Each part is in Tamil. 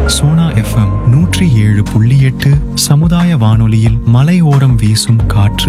சோனா எஃப்எம் 107.8 சமுதாய வானொலியில் மலையோரம் வீசும் காற்று.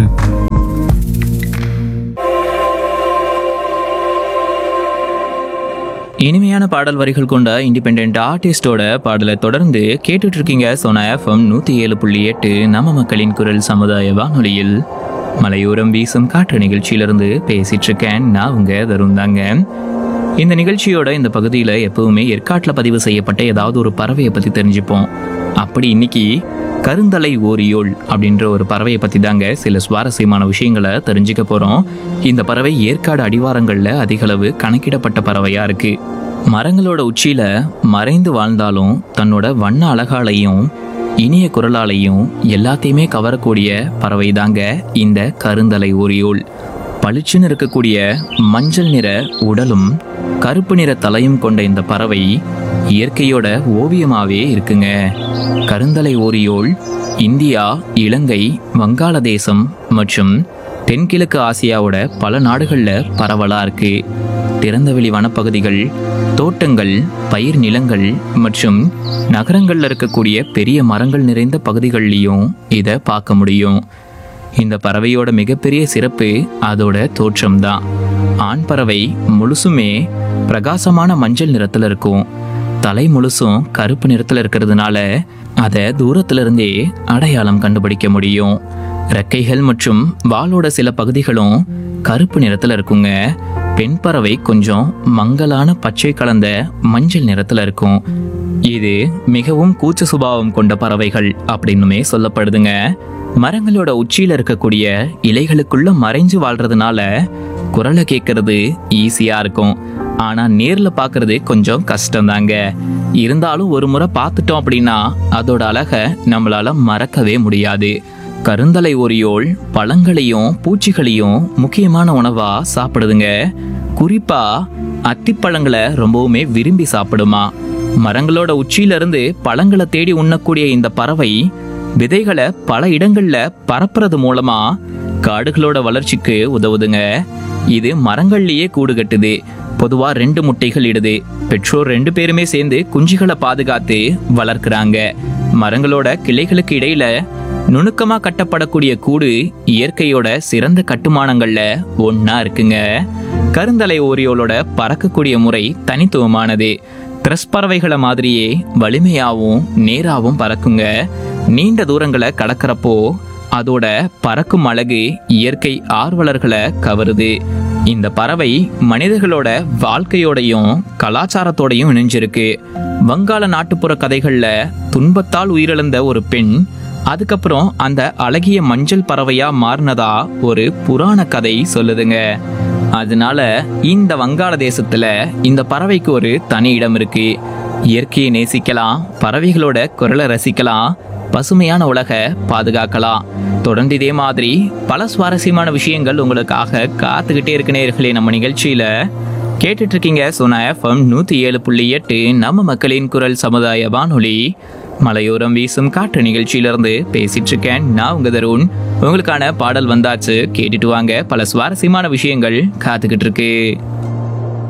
இனிமையான பாடல் வரிகள் கொண்ட இண்டிபெண்ட் ஆர்டிஸ்டோட பாடலை தொடர்ந்து கேட்டுட்டு இருக்கீங்க சோனா எஃப்எம் 107.8 நம்ம மக்களின் குரல் சமுதாய வானொலியில் மலையோரம் வீசும் காற்று நிகழ்ச்சியிலிருந்து பேசிட்டு இருக்கேன். நான் உங்க தருண் தாங்க. இந்த நிகழ்ச்சியோட இந்த பகுதியில் எப்பவுமே ஏற்காட்டில் பதிவு செய்யப்பட்ட ஏதாவது ஒரு பறவையை பற்றி தெரிஞ்சுப்போம். அப்படி இன்னைக்கு கருந்தலை ஓரியோல் அப்படின்ற ஒரு பறவையை பற்றி தாங்க சில சுவாரஸ்யமான விஷயங்களை தெரிஞ்சுக்க போகிறோம். இந்த பறவை ஏற்காடு அடிவாரங்களில் அதிகளவு கணக்கிடப்பட்ட பறவையாக இருக்குது. மரங்களோட உச்சியில் மறைந்து வாழ்ந்தாலும் தன்னோட வண்ண அழகாலையும் இனிய குரலாலையும் எல்லாத்தையுமே கவரக்கூடிய பறவை தாங்க இந்த கருந்தலை ஓரியோல். பளிச்சுன்னு இருக்கக்கூடிய மஞ்சள் நிற உடலும் கருப்பு நிற தலையும் கொண்ட இந்த பறவை இயற்கையோட ஓவியமாகவே இருக்குங்க. கருந்தலை ஓரியோல் இந்தியா, இலங்கை, வங்காளதேசம் மற்றும் தென்கிழக்கு ஆசியாவோட பல நாடுகளில் பரவலாக இருக்கு. திறந்தவெளி வனப்பகுதிகள், தோட்டங்கள், பயிர் நிலங்கள் மற்றும் நகரங்களில் இருக்கக்கூடிய பெரிய மரங்கள் நிறைந்த பகுதிகள்லையும் இதை பார்க்க முடியும். இந்த பறவையோட மிகப்பெரிய சிறப்பு அதோட தோற்றம்தான். ஆண் பறவை முழுசுமே பிரகாசமான மஞ்சள் நிறத்தில் இருக்கும். தலை முழுசும் கருப்பு நிறத்தில் இருக்கிறதுனால அதை தூரத்துல இருந்தே அடையாளம் கண்டுபிடிக்க முடியும். ரெக்கைகள் மற்றும் வாலோட சில பகுதிகளும் கருப்பு நிறத்தில் இருக்குங்க. பெண் பறவை கொஞ்சம் மங்கலான பச்சை கலந்த மஞ்சள் நிறத்தில் இருக்கும். இது மிகவும் கூச்ச சுபாவம் கொண்ட பறவைகள் அப்படின்னுமே சொல்லப்படுதுங்க. மரங்களோட உச்சியில இருக்கக்கூடிய இலைகளுக்குள்ள மறைஞ்சு வாழ்றதுனால குரலை கேட்கறது ஈஸியா இருக்கும். ஆனா நேர்ல பாக்குறது கொஞ்சம் கஷ்டம் தாங்க. இருந்தாலும் ஒரு முறை பார்த்துட்டோம் அப்படின்னா அதோட அழகை நம்மளால மறக்கவே முடியாது. கருந்தலை ஓரியோல் பழங்களையும் பூச்சிகளையும் முக்கியமான உணவா சாப்பிடுதுங்க. குறிப்பா அத்திப்பழங்களை ரொம்பவுமே விரும்பி சாப்பிடுமா. மரங்களோட உச்சியில இருந்து பழங்களை தேடி உண்ணக்கூடிய இந்த பறவை விதைகளை பல இடங்கள்ல பரப்புறது மூலமா காடுகளோட வளர்ச்சிக்கு உதவுதுங்க. இது மரங்கள்லயே கூடு கட்டுது. பொதுவா 2 முட்டைகள் இடுது. பெற்றோர் 2 பேருமே சேர்ந்து குஞ்சுகளை பாதுகாத்து வளர்க்குறாங்க. மரங்களோட கிளைகளுக்கு இடையில நுணுக்கமா கட்டப்படக்கூடிய கூடு இயற்கையோட சிறந்த கட்டுமானங்கள்ல ஒன்னா இருக்குங்க. கருந்தலை ஓரியோலோட பறக்கக்கூடிய முறை தனித்துவமானது. த்ரஸ் பறவைகளை மாதிரியே வலிமையாவும் நேராவும் பறக்குங்க. நீண்ட தூரங்களை கடக்கிறப்போ அதோட பறக்கும் அழகு இயற்கை ஆர்வலர்களை கவருது. இந்த பறவை மனிதர்களோட வாழ்க்கையோடையும் கலாச்சாரத்தோடையும் இணைஞ்சிருக்கு. வங்காள நாட்டுப்புற கதைகள்ல துன்பத்தால் உயிரிழந்த ஒரு பெண் அதுக்கப்புறம் அந்த அழகிய மஞ்சள் பறவையா மாறினதா ஒரு புராண கதை சொல்லுதுங்க. அதனால இந்த வங்காள தேசத்துல இந்த பறவைக்கு ஒரு தனி இடம் இருக்கு. இயற்கையை நேசிக்கலாம், பறவைகளோட குரலை ரசிக்கலாம், பசுமையான உலகை பாதுகாக்கலாம். தொடர்ந்து இதே மாதிரி பல சுவாரஸ்யமான விஷயங்கள் உங்களுக்காக காத்துக்கிட்டே இருக்கு நேயர்களே. நம்ம நிகழ்ச்சியில கேட்டுட்டு இருக்கீங்க சோனா எஃப்எம் 107.8 நம்ம மக்களின் குரல் சமுதாய வானொலி மலையோரம் வீசும் காற்று நிகழ்ச்சியிலிருந்து பேசிட்டு இருக்கேன். நான் உங்க தருண். உங்களுக்கான பாடல் வந்தாச்சு, கேட்டுட்டு வாங்க. பல சுவாரஸ்யமான விஷயங்கள் காத்துக்கிட்டு இருக்கு.